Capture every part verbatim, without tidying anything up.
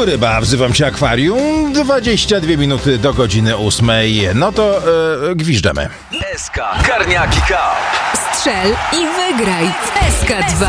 Ryba, wzywam się Akwarium, dwadzieścia dwie minuty do godziny ósmej. No to e, gwiżdżemy. S K Karniaki Cup. Strzel i wygraj w S K dwa.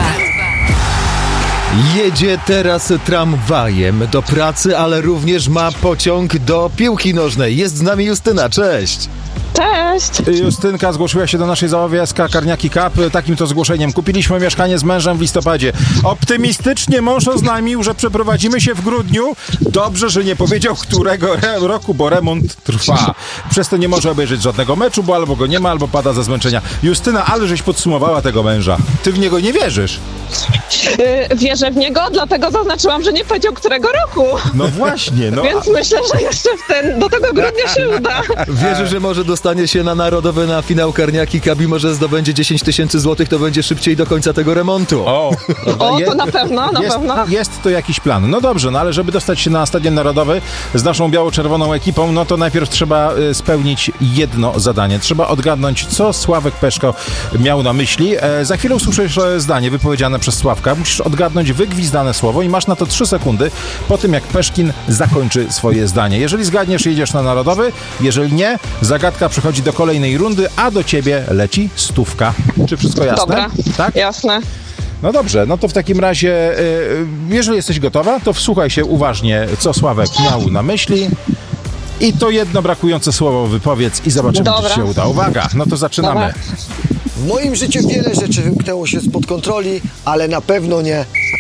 Jedzie teraz tramwajem do pracy, ale również ma pociąg do piłki nożnej. Jest z nami Justyna, cześć! Cześć! Justynka zgłosiła się do naszej zabawy S K Karniaki Cup takim to zgłoszeniem. Kupiliśmy mieszkanie z mężem w listopadzie. Optymistycznie mąż oznajmił, że przeprowadzimy się w grudniu. Dobrze, że nie powiedział, którego re- roku, bo remont trwa. Przez to nie może obejrzeć żadnego meczu, bo albo go nie ma, albo pada ze zmęczenia. Justyna, ale żeś podsumowała tego męża. Ty w niego nie wierzysz. Yy, wierzę w niego, dlatego zaznaczyłam, że nie powiedział którego roku. No właśnie, no. Więc myślę, że jeszcze w ten, do tego grudnia się uda. Wierzę, że może dostanie się na Narodowe na finał Karniaki Cup i może zdobędzie dziesięć tysięcy złotych, to będzie szybciej do końca tego remontu. O, O, je- to na pewno, na jest, pewno. jest to jakiś plan. No dobrze, no ale żeby dostać się na Stadion Narodowy z naszą biało-czerwoną ekipą, no to najpierw trzeba y, spełnić jedno zadanie. Trzeba odgadnąć, co Sławek Peszko miał na myśli. E, za chwilę usłyszysz e, zdanie wypowiedziane przez Sławka. Musisz odgadnąć wygwizdane słowo i masz na to trzy sekundy po tym, jak Peszkin zakończy swoje zdanie. Jeżeli zgadniesz, jedziesz na Narodowy. Jeżeli nie, zagadka przechodzi do kolejnej rundy, a do ciebie leci stówka. Czy wszystko jasne? Dobra, Tak? jasne. No dobrze, no to w takim razie, y, jeżeli jesteś gotowa, to wsłuchaj się uważnie, co Sławek miał na myśli i to jedno brakujące słowo wypowiedz i zobaczymy, Dobra. czy się uda. Uwaga, no to zaczynamy. Dobra. W moim życiu wiele rzeczy wymknęło się spod kontroli, ale na pewno nie.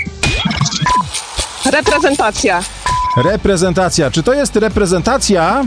Reprezentacja. Reprezentacja. Czy to jest reprezentacja?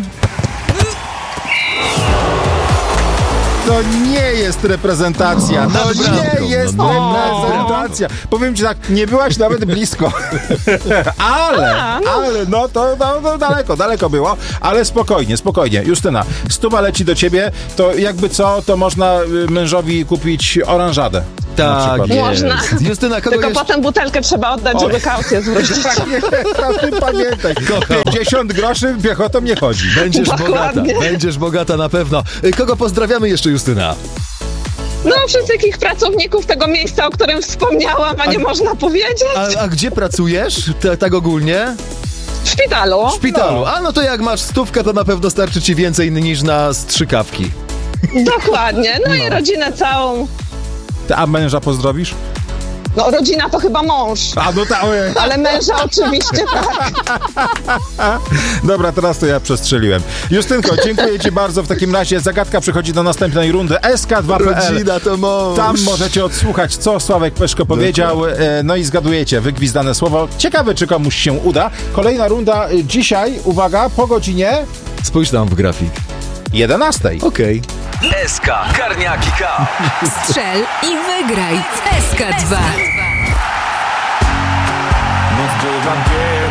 To nie jest reprezentacja. To Nad bramką, nie jest no, reprezentacja. Powiem ci tak, nie byłaś nawet blisko. ale, A, no. ale, no to no, no, daleko, daleko było. Ale spokojnie, spokojnie. Justyna, stuwa leci do ciebie, to jakby co, to można y, mężowi kupić oranżadę. Na Tak przykład. jest. Można. Justyna, kogo Tylko jeszcze... potem butelkę trzeba oddać, żeby kaucję zwrócić. Tak jest, o tym pamiętaj. pięćdziesiąt groszy piechotą nie chodzi. Będziesz bogata, Dokładnie. będziesz bogata na pewno. Y, Kogo pozdrawiamy jeszcze, Justyna? No, wszystkich pracowników tego miejsca, o którym wspomniałam, a nie A- można powiedzieć. A, a gdzie pracujesz? Ta, tak ogólnie? W szpitalu. W szpitalu. A no to jak masz stówkę, to na pewno starczy ci więcej niż na strzykawki. Dokładnie. No, i rodzinę całą. Ty, a męża pozdrowisz? No, rodzina to chyba mąż. A no tak. Ale męża oczywiście tak. Dobra, teraz to ja przestrzeliłem. Justynko, dziękuję ci bardzo. W takim razie zagadka przechodzi do następnej rundy. S K dwa kropka p l. Rodzina to mąż. Tam możecie odsłuchać, co Sławek Peszko powiedział. E, No i zgadujecie wygwizdane słowo. Ciekawe, czy komuś się uda. Kolejna runda e, dzisiaj, uwaga, po godzinie Spójrz tam w grafik. jedenastej. Okej. S K Karniaki Cup. Strzel i wygraj w S K dwa.